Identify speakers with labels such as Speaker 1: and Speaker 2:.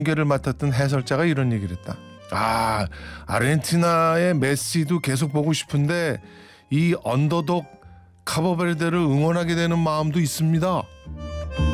Speaker 1: 중계를 맡았던 해설자가 이런 얘기를 했다. 아르헨티나의 메시도 계속 보고 싶은데 이 언더독 카보베르데를 응원하게 되는 마음도 있습니다.